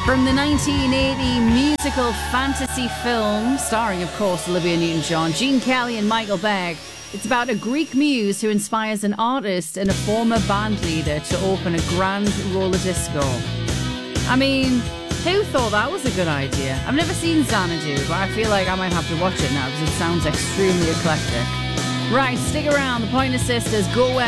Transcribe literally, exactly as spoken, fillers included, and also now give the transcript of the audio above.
From the nineteen eighty musical fantasy film, starring, of course, Olivia Newton-John, Gene Kelly and Michael Beck, it's about a Greek muse who inspires an artist and a former band leader to open a grand roller disco. I mean, who thought that was a good idea? I've never seen Xanadu, but I feel like I might have to watch it now because it sounds extremely eclectic. Right, stick around. The Pointer Sisters, Go West.